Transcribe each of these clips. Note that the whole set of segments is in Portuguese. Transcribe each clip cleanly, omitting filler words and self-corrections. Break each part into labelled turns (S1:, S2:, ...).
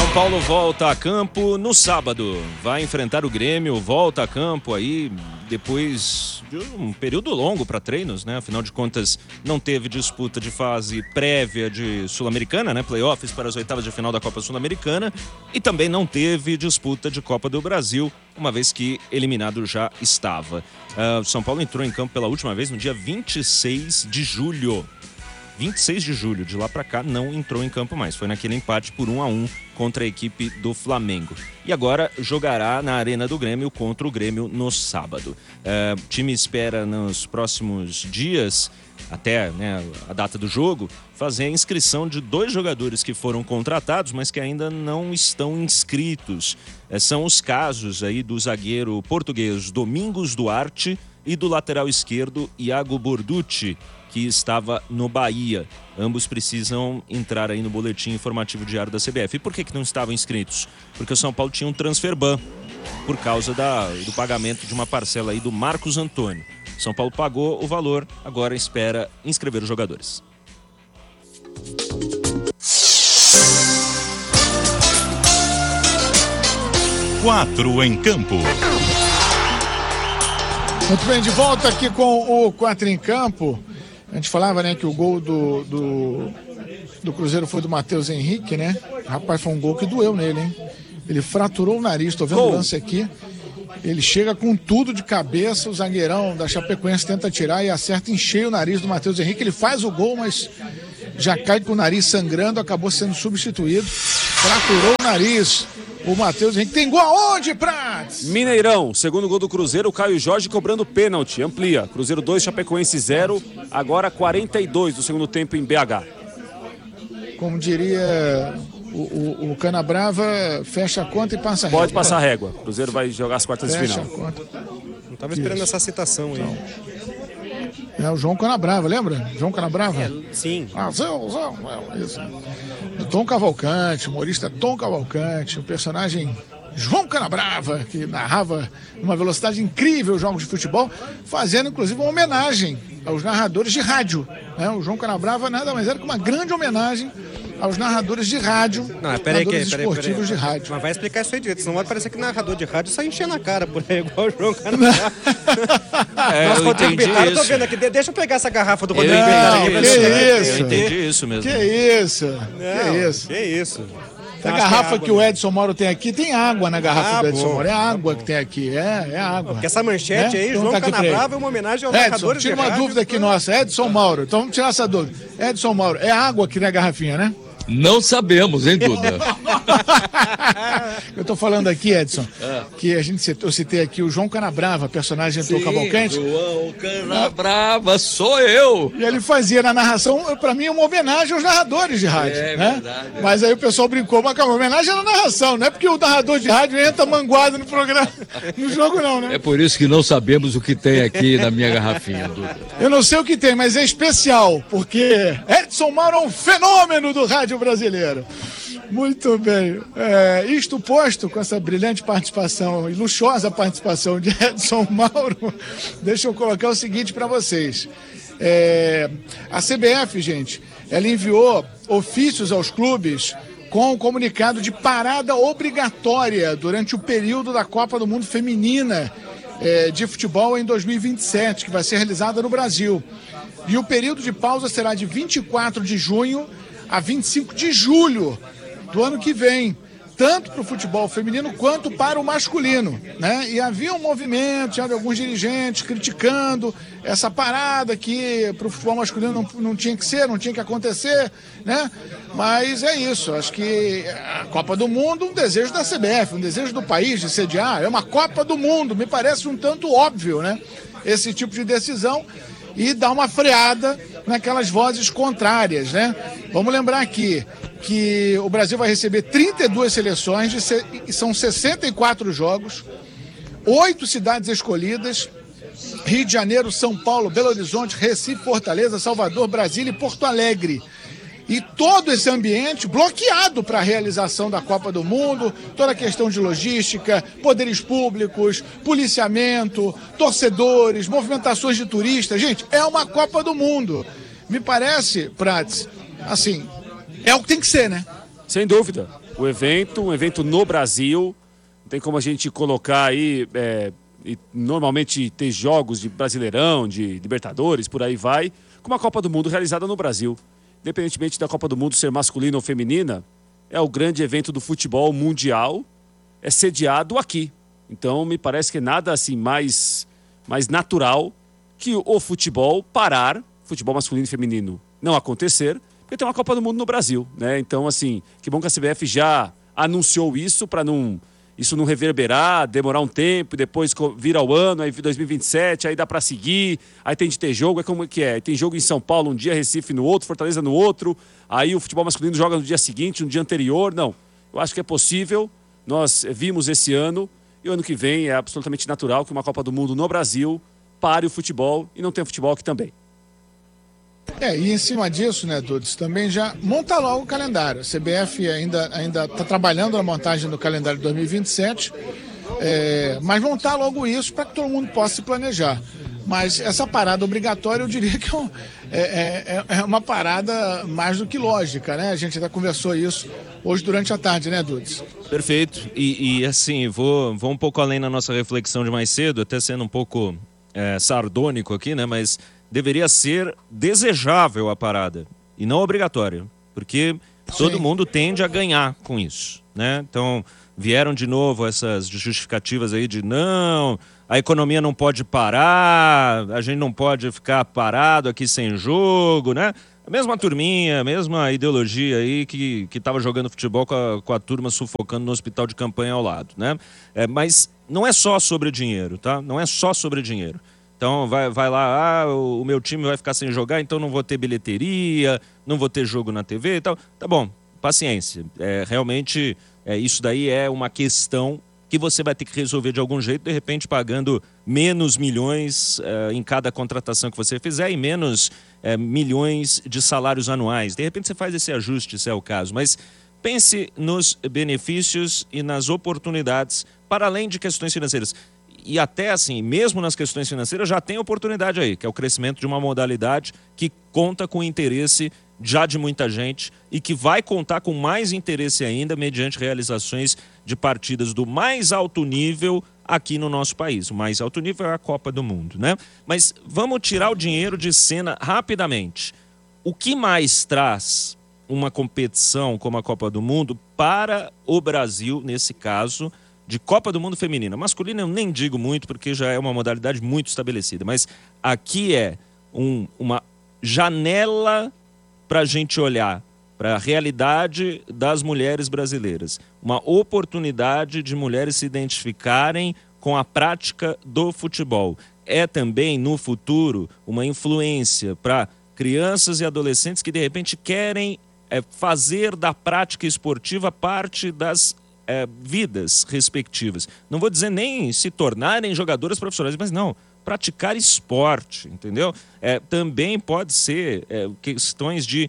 S1: São Paulo volta a campo no sábado. Vai enfrentar o Grêmio, volta a campo aí depois de um período longo para treinos, né? Afinal de contas, não teve disputa de fase prévia de Sul-Americana, né? Playoffs para as oitavas de final da Copa Sul-Americana. E também não teve disputa de Copa do Brasil, uma vez que eliminado já estava. São Paulo entrou em campo pela última vez no dia 26 de julho. 26 de julho, de lá para cá não entrou em campo mais, foi naquele empate por 1-1 contra a equipe do Flamengo. E agora jogará na Arena do Grêmio contra o Grêmio no sábado. O time espera nos próximos dias, até, né, a data do jogo, fazer a inscrição de 2 jogadores que foram contratados, mas que ainda não estão inscritos. São os casos aí do zagueiro português Domingos Duarte e do lateral esquerdo Iago Borducci, que estava no Bahia. Ambos precisam entrar aí no boletim informativo diário da CBF. E por que não estavam inscritos? Porque o São Paulo tinha um transfer ban por causa do pagamento de uma parcela aí do Marcos Antônio. São Paulo pagou o valor, agora espera inscrever os jogadores.
S2: Quatro em campo.
S3: Muito bem, de volta aqui com o 4 em campo. A gente falava, né, que o gol do Cruzeiro foi do Matheus Henrique, né? Rapaz, foi um gol que doeu nele, hein? Ele fraturou o nariz, tô vendo o lance aqui. Ele chega com tudo de cabeça, o zagueirão da Chapecoense tenta tirar e acerta em cheio o nariz do Matheus Henrique. Ele faz o gol, mas já cai com o nariz sangrando, acabou sendo substituído. Fraturou o nariz. O Matheus Henrique tem gol aonde, Prats?
S4: Mineirão, segundo gol do Cruzeiro, o Caio Jorge cobrando pênalti, amplia. Cruzeiro 2, Chapecoense 0, agora 42 do segundo tempo em BH.
S3: Como diria o Canabrava, fecha a conta e passa a régua.
S4: Pode passar a régua, o Cruzeiro vai jogar as quartas de final.
S5: Não estava esperando essa citação aí.
S3: É o João Canabrava, lembra? João Canabrava?
S5: Sim.
S3: Isso. Do Tom Cavalcante, humorista Tom Cavalcante, o personagem João Canabrava, que narrava numa velocidade incrível jogos de futebol, fazendo inclusive uma homenagem aos narradores de rádio, né? O João Canabrava nada mais era que uma grande homenagem aos narradores de rádio, esportivos de rádio.
S5: Mas vai explicar isso aí direito, senão vai parecer que narrador de rádio sai enchendo a cara por aí, igual o João Canabrava.
S1: Eu entendi isso.
S5: Eu tô vendo aqui, deixa eu pegar essa garrafa do Rodrigo
S3: Bittar.
S1: Eu entendi isso mesmo.
S3: Que isso. A garrafa que o Edson Mauro tem aqui, tem água na garrafa do Edson Mauro. É água que tem aqui, é água.
S5: Porque essa manchete aí, João Canabrava, é uma homenagem aos narradores de rádio.
S3: Tira uma dúvida aqui nossa, Edson Mauro. Então vamos tirar essa dúvida. Edson Mauro, é água aqui na garrafinha, né?
S6: Não sabemos, hein, Duda?
S3: Eu tô falando aqui, Edson, que eu citei aqui o João Canabrava, personagem do Cavalcante.
S6: João Canabrava, sou eu!
S3: E ele fazia na narração, pra mim, uma homenagem aos narradores de rádio, né? Verdade, Mas aí o pessoal brincou, mas calma, homenagem é na narração, não é porque o narrador de rádio entra manguado no programa, no jogo não, né?
S6: É por isso que não sabemos o que tem aqui na minha garrafinha, Duda.
S3: Eu não sei o que tem, mas é especial, porque Edson Mauro é um fenômeno do rádio brasileiro. Muito bem. Isto posto com essa brilhante participação e luxuosa participação de Edson Mauro, deixa eu colocar o seguinte para vocês. A CBF, gente, ela enviou ofícios aos clubes com o comunicado de parada obrigatória durante o período da Copa do Mundo Feminina de futebol em 2027, que vai ser realizada no Brasil. E o período de pausa será de 24 de junho a 25 de julho do ano que vem, tanto para o futebol feminino quanto para o masculino, né? E havia um movimento já de alguns dirigentes criticando essa parada que para o futebol masculino não tinha que ser, não tinha que acontecer, né? Mas é isso, acho que a Copa do Mundo, um desejo da CBF, um desejo do país de sediar, é uma Copa do Mundo, me parece um tanto óbvio, né? Esse tipo de decisão e dá uma freada naquelas vozes contrárias, né? Vamos lembrar aqui que o Brasil vai receber 32 seleções, são 64 jogos, 8 cidades escolhidas, Rio de Janeiro, São Paulo, Belo Horizonte, Recife, Fortaleza, Salvador, Brasília e Porto Alegre. E todo esse ambiente bloqueado para a realização da Copa do Mundo, toda a questão de logística, poderes públicos, policiamento, torcedores, movimentações de turistas. Gente, é uma Copa do Mundo. Me parece, Prats, assim, é o que tem que ser, né?
S4: Sem dúvida. Um evento no Brasil. Não tem como a gente colocar aí... E normalmente ter jogos de Brasileirão, de Libertadores, por aí vai, com uma Copa do Mundo realizada no Brasil. Independentemente da Copa do Mundo ser masculina ou feminina, é o grande evento do futebol mundial, é sediado aqui. Então me parece que nada assim mais natural que o futebol parar, futebol masculino e feminino não acontecer, porque tem uma Copa do Mundo no Brasil, né? Então assim, que bom que a CBF já anunciou isso para isso não reverberar, demorar um tempo, depois vira o ano, aí 2027, aí dá para seguir, aí tem de ter jogo, é como que é? Tem jogo em São Paulo um dia, Recife no outro, Fortaleza no outro, aí o futebol masculino joga no dia seguinte, no dia anterior, não. Eu acho que é possível, nós vimos esse ano, e o ano que vem é absolutamente natural que uma Copa do Mundo no Brasil pare o futebol e não tenha futebol aqui também.
S3: E em cima disso, né, Dudes, também já monta logo o calendário. A CBF ainda está trabalhando na montagem do calendário de 2027, mas montar logo isso para que todo mundo possa se planejar. Mas essa parada obrigatória, eu diria que é uma parada mais do que lógica, né? A gente até conversou isso hoje durante a tarde, né, Dudes?
S1: Perfeito. E assim, vou um pouco além na nossa reflexão de mais cedo, até sendo um pouco sardônico aqui, né? Mas deveria ser desejável a parada e não obrigatória, porque todo mundo tende a ganhar com isso, né? Então, vieram de novo essas justificativas aí de não, a economia não pode parar, a gente não pode ficar parado aqui sem jogo, né? A mesma turminha, a mesma ideologia aí que estava jogando futebol com a turma sufocando no hospital de campanha ao lado, né? Mas não é só sobre dinheiro, tá? Não é só sobre dinheiro. Então vai lá, o meu time vai ficar sem jogar, então não vou ter bilheteria, não vou ter jogo na TV e tal. Tá bom, paciência. Realmente, isso daí é uma questão que você vai ter que resolver de algum jeito, de repente pagando menos milhões em cada contratação que você fizer e menos milhões de salários anuais. De repente você faz esse ajuste, se é o caso. Mas pense nos benefícios e nas oportunidades, para além de questões financeiras. E até assim, mesmo nas questões financeiras, já tem oportunidade aí, que é o crescimento de uma modalidade que conta com interesse já de muita gente e que vai contar com mais interesse ainda mediante realizações de partidas do mais alto nível aqui no nosso país. O mais alto nível é a Copa do Mundo, né? Mas vamos tirar o dinheiro de cena rapidamente. O que mais traz uma competição como a Copa do Mundo para o Brasil, nesse caso, de Copa do Mundo feminina? Masculina eu nem digo muito, porque já é uma modalidade muito estabelecida, mas aqui é uma janela para a gente olhar para a realidade das mulheres brasileiras. Uma oportunidade de mulheres se identificarem com a prática do futebol. É também, no futuro, uma influência para crianças e adolescentes que, de repente, querem fazer da prática esportiva parte das vidas respectivas. Não vou dizer nem se tornarem jogadoras profissionais, mas não, praticar esporte, entendeu? Também pode ser questões de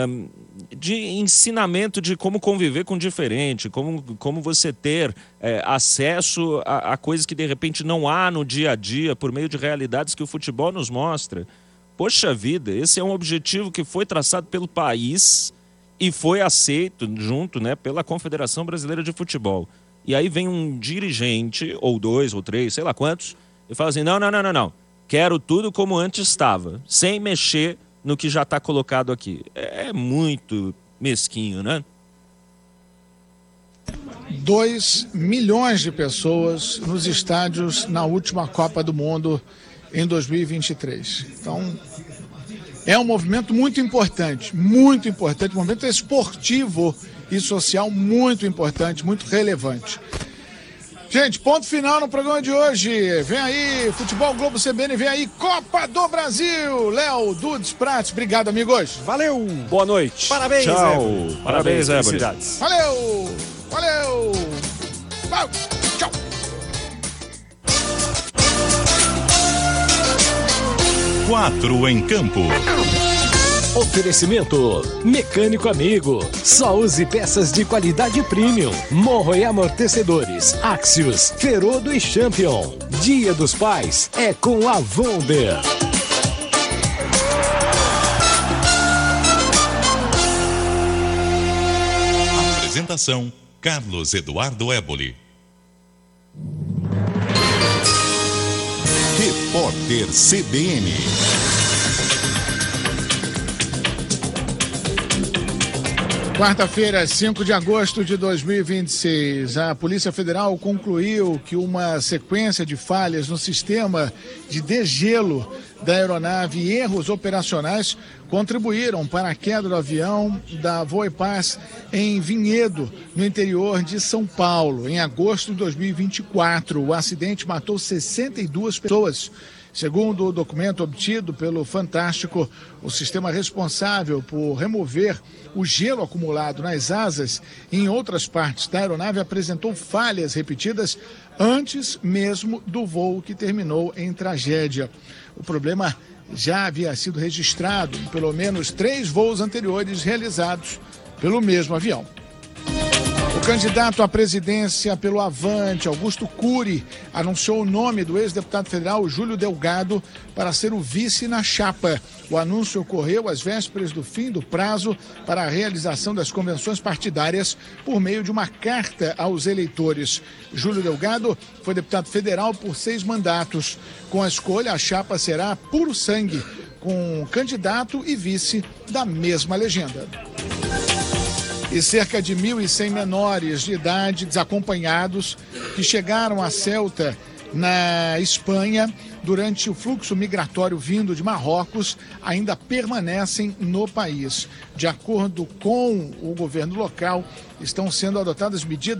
S1: ensinamento de como conviver com o diferente, como você ter acesso a coisas que de repente não há no dia a dia por meio de realidades que o futebol nos mostra. Poxa vida, esse é um objetivo que foi traçado pelo país e foi aceito junto, né, pela Confederação Brasileira de Futebol. E aí vem um dirigente, ou 2, ou 3, sei lá quantos, e fala assim, não, quero tudo como antes estava, sem mexer no que já está colocado aqui. É muito mesquinho, né?
S3: 2 milhões de pessoas nos estádios na última Copa do Mundo em 2023. Então, é um movimento muito importante, um movimento esportivo e social muito importante, muito relevante. Gente, ponto final no programa de hoje. Vem aí, Futebol Globo CBN, vem aí, Copa do Brasil. Léo, Dudes, Prates, obrigado, amigos.
S4: Valeu. Boa noite.
S5: Parabéns,
S1: Tchau.
S5: Zé.
S1: Parabéns, Zé.
S3: Valeu. Tchau.
S2: Quatro em campo.
S7: Oferecimento Mecânico Amigo. Só use peças de qualidade premium. Morro e amortecedores. Axios, Ferodo e Champion. Dia dos Pais é com a Vonder.
S2: Apresentação: Carlos Eduardo Éboli. Repórter CBN.
S3: Quarta-feira, 5 de agosto de 2026, a Polícia Federal concluiu que uma sequência de falhas no sistema de degelo da aeronave e erros operacionais contribuíram para a queda do avião da Voipaz em Vinhedo, no interior de São Paulo. Em agosto de 2024, o acidente matou 62 pessoas. Segundo o documento obtido pelo Fantástico, o sistema responsável por remover o gelo acumulado nas asas e em outras partes da aeronave apresentou falhas repetidas antes mesmo do voo, que terminou em tragédia. O problema já havia sido registrado em pelo menos 3 voos anteriores realizados pelo mesmo avião. O candidato à presidência pelo Avante, Augusto Cury, anunciou o nome do ex-deputado federal Júlio Delgado para ser o vice na chapa. O anúncio ocorreu às vésperas do fim do prazo para a realização das convenções partidárias por meio de uma carta aos eleitores. Júlio Delgado foi deputado federal por 6 mandatos. Com a escolha, a chapa será puro sangue, com candidato e vice da mesma legenda. E cerca de 1.100 menores de idade desacompanhados que chegaram a Ceuta, na Espanha, durante o fluxo migratório vindo de Marrocos, ainda permanecem no país. De acordo com o governo local, estão sendo adotadas medidas